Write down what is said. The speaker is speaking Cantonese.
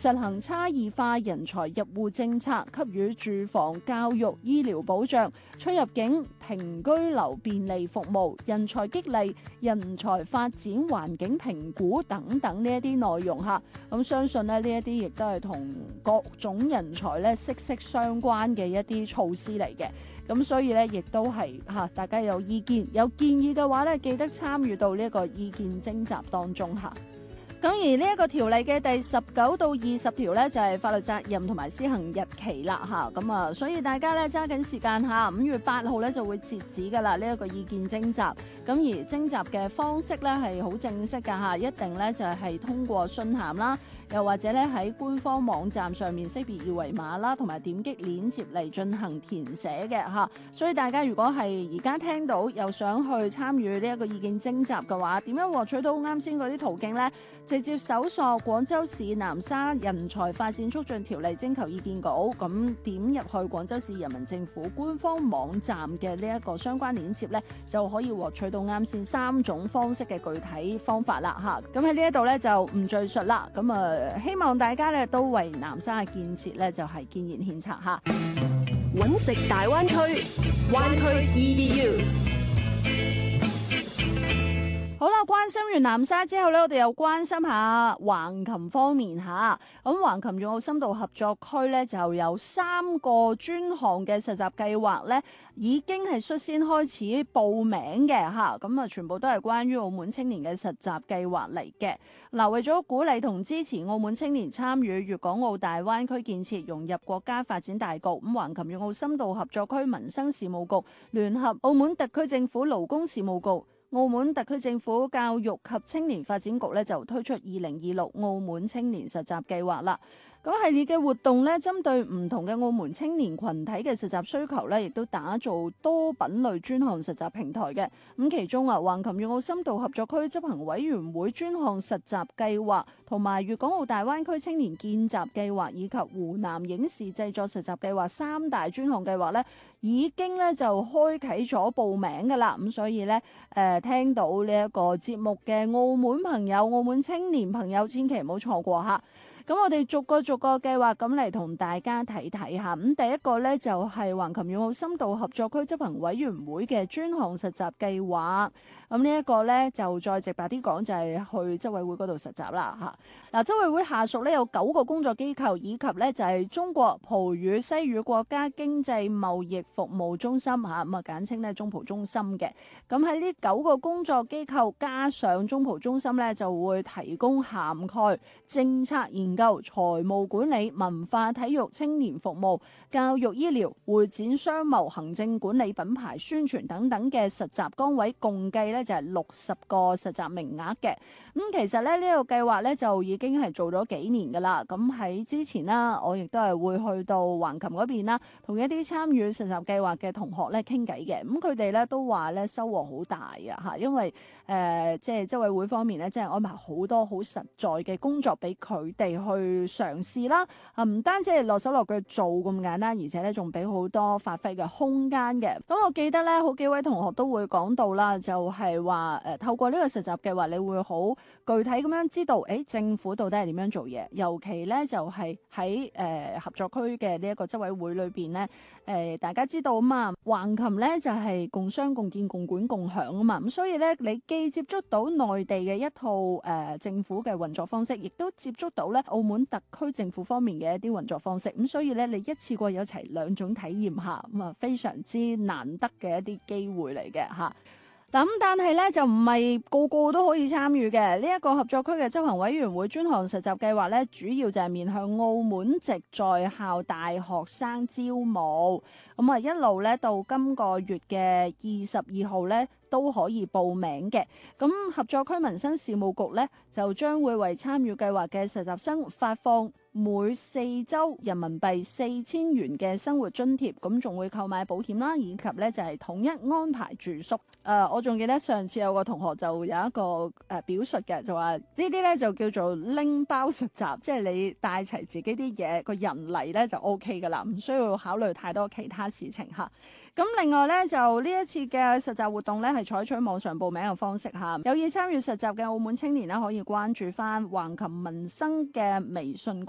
實行差異化人才入戶政策，給予住房、教育、醫療保障、出入境、停居留便利服務、人才激勵、人才發展環境評估等等呢一啲內容嚇。咁相信咧呢一啲亦都係同各種人才咧息息相關嘅一啲措施嚟嘅。咁所以咧，亦都係大家有意見、有建議嘅話咧，記得參與到呢一個意見徵集當中嚇。咁而呢一個條例嘅第19到20條咧，就係法律責任同埋施行日期啦嚇。咁啊，所以大家咧揸緊時間嚇，5月8號咧就會截止噶啦呢一個意見徵集。咁而徵集嘅方式咧係好正式噶嚇，一定咧就係通過信函啦，又或者咧喺官方網站上面識別二維碼啦，同埋點擊鏈接嚟進行填寫嘅嚇。所以大家如果係而家聽到又想去參與呢一個意見徵集嘅話，點樣獲取到啱先嗰啲途徑呢？直接搜索廣州市南沙人才發展促進條例徵求意見稿，咁點入去廣州市人民政府官方網站嘅呢一個相關鏈接呢，就可以獲取到啱先3種方式嘅具體方法啦嚇。咁喺呢一度呢，就唔贅述啦。咁希望大家呢都為南沙嘅建設呢，就係建言獻策嚇。 揾食大灣區，灣區 EDU。 好啦，關心完南沙之後咧，我哋又關心下橫琴方面嚇。咁橫琴粵澳深度合作區咧就有3個專項嘅實習計劃咧，已經係率先開始報名嘅嚇。咁啊，全部都係關於澳門青年嘅實習計劃嚟嘅。嗱，為咗鼓勵同支持澳門青年參與粵港澳大灣區建設，融入國家發展大局，咁橫琴粵澳深度合作區民生事務局聯合澳門特區政府勞工事務局、澳門特區政府教育及青年發展局咧就推出2026澳門青年實習計劃啦。咁系列嘅活動咧，針對唔同嘅澳門青年群體嘅實習需求咧，亦都打造多品類專項實習平台嘅。咁其中橫琴粵澳深度合作區執行委員會專項實習計劃同埋粵港澳大灣區青年見習計劃以及湖南影視製作實習計劃3大專項計劃咧，已經咧就開啟咗報名噶啦。咁所以咧，聽到呢一個節目嘅澳門朋友、澳門青年朋友，千祈唔好錯過嚇。咁我哋逐個計劃咁嚟同大家睇睇下。咁第一個呢，就係橫琴粵澳深度合作區執行委員會嘅專項實習計劃。咁呢一個呢，就再直白啲講，就係去執委會嗰度實習啦嚇。嗱，執委會下屬呢，有9個工作機構，以及呢就係中國葡語西語國家經濟貿易服務中心嚇，咁啊簡稱呢中葡中心嘅。咁喺呢9個工作機構加上中葡中心呢，就會提供涵蓋政策研究、財務管理、文化體育、青年服務、教育醫療、會展商務、行政管理、品牌宣傳等等嘅實習崗位，共計呢就係60個實習名額嘅。其實咧呢個計劃咧就已經係做咗幾年噶啦。咁喺之前啦，我亦都係會去到橫琴嗰邊啦，同一啲參與實習計劃嘅同學咧傾偈嘅。咁佢哋咧都話咧收穫好大啊嚇，因為即係執委會方面咧，即係安排好多好實在嘅工作俾佢哋去嘗試啦。唔單止係落手落腳做咁簡單，而且咧仲俾好多發揮嘅空間嘅。咁我記得咧，好幾位同學都會講到啦，就係話透過呢個實習計劃，你會好具體咁樣知道，政府到底係點樣做嘢，尤其咧就係喺合作區嘅呢一個執委會裏邊咧，大家知道啊嘛，橫琴咧就係共商共建共管共享啊嘛，咁所以咧你既接觸到內地嘅一套政府嘅運作方式，亦都接觸到咧澳門特區政府方面嘅一啲運作方式，咁所以咧你一次過有齊2種體驗下，咁啊非常之難得嘅一啲機會嚟嘅嚇。咁但係咧就唔係個個都可以參與嘅。呢一個合作區嘅執行委員會專項實習計劃咧，主要就係面向澳門籍在校大學生招募。咁一路咧到今個月嘅22號咧都可以報名嘅。咁合作區民生事務局咧就將會為參與計劃嘅實習生發放每4週人民幣4000元嘅生活津貼，咁仲會購買保險啦，以及咧就係統一安排住宿。我仲記得上次有個同學就有一個表述嘅，就話呢啲咧就叫做拎包實習，即係你帶齊自己啲嘢，個人嚟咧就 OK 噶啦，唔需要考慮太多其他事情嚇。咁另外咧就呢一次嘅實習活動咧係採取網上報名嘅方式嚇，有意參與實習嘅澳門青年咧可以關注翻橫琴民生嘅微信